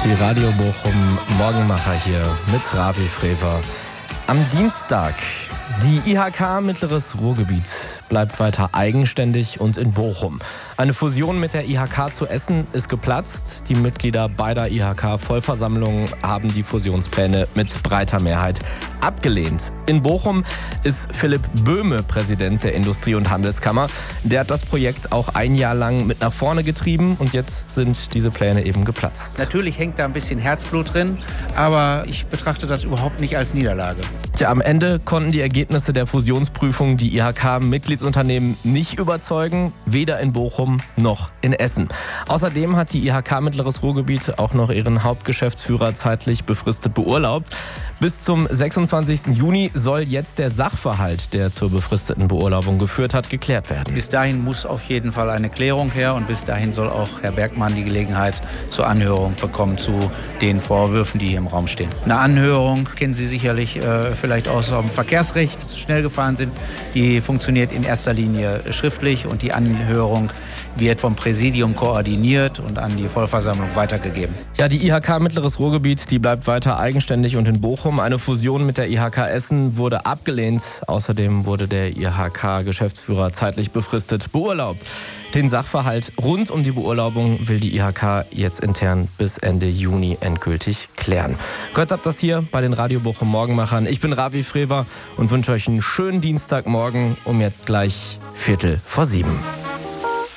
Die Radio Bochum Morgenmacher hier mit Ravi Frewer. Am Dienstag. Die IHK Mittleres Ruhrgebiet bleibt weiter eigenständig und in Bochum. Eine Fusion mit der IHK zu Essen ist geplatzt. Die Mitglieder beider IHK-Vollversammlungen haben die Fusionspläne mit breiter Mehrheit abgelehnt. In Bochum ist Philipp Böhme Präsident der Industrie- und Handelskammer. Der hat das Projekt auch ein Jahr lang mit nach vorne getrieben und jetzt sind diese Pläne eben geplatzt. Natürlich hängt da ein bisschen Herzblut drin, aber ich betrachte das überhaupt nicht als Niederlage. Tja, am Ende konnten die Ergebnisse der Fusionsprüfung die IHK-Mitgliedsunternehmen nicht überzeugen, weder in Bochum noch in Essen. Außerdem hat die IHK Mittleres Ruhrgebiet auch noch ihren Hauptgeschäftsführer zeitlich befristet beurlaubt. Bis zum 26. Juni soll jetzt der Sachverhalt, der zur befristeten Beurlaubung geführt hat, geklärt werden. Bis dahin muss auf jeden Fall eine Klärung her und bis dahin soll auch Herr Bergmann die Gelegenheit zur Anhörung bekommen zu den Vorwürfen, die hier im Raum stehen. Eine Anhörung kennen Sie sicherlich vielleicht aus dem Verkehrsrecht, schnell gefahren sind. Die funktioniert in erster Linie schriftlich und die Anhörung wird vom Präsidium koordiniert und an die Vollversammlung weitergegeben. Ja, die IHK Mittleres Ruhrgebiet, die bleibt weiter eigenständig und in Bochum. Eine Fusion mit der IHK Essen wurde abgelehnt. Außerdem wurde der IHK-Geschäftsführer zeitlich befristet beurlaubt. Den Sachverhalt rund um die Beurlaubung will die IHK jetzt intern bis Ende Juni endgültig klären. Gott habt das hier bei den Radio Bochum Morgenmachern. Ich bin Ravi Frewer und wünsche euch einen schönen Dienstagmorgen um jetzt gleich 6:45.